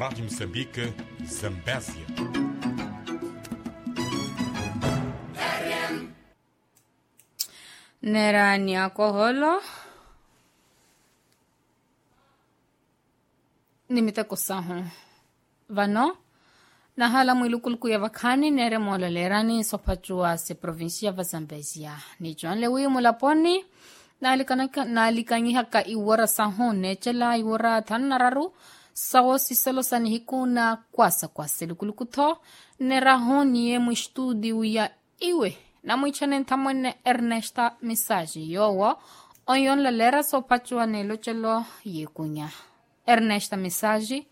Rádio Moçambique, Zambésia. Nerani akoholo nimita kusahu vano nahala mwilukuluku ya vakhani nere mola lerani sopachua se provincia va Zambezia ni John Lewi mulaponi nalikanyiha ka iwara sahu nechela iwara thanararu sawo siselo sani hikuna kwasa lukulukuto neraho niye mwistudiu ya iwe na mwichane ntamwene Ernesta Misaji yowo onyon lalera sopachua nelochelo yekunya Ernesta Misaji